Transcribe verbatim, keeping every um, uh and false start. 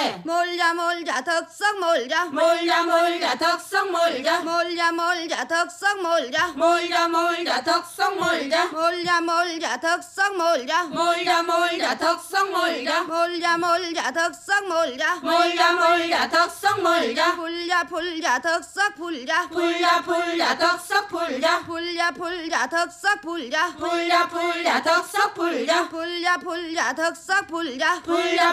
네. 몰자 몰자 덕석 몰자 몰자 몰자 덕석 몰자 몰자 몰자 덕석 몰자 몰자 몰자 덕석 몰자 몰자 몰자 덕석 몰자 몰자 몰자 덕석 몰자 몰자 몰자 덕석 몰자 몰자 몰자 덕석 몰자 풀자 풀자 덕석 풀자 풀자 풀자 덕석 풀자 풀자 풀자 덕석 풀자 풀자 풀자 덕석 풀자 풀자 풀자 덕석 풀자 풀자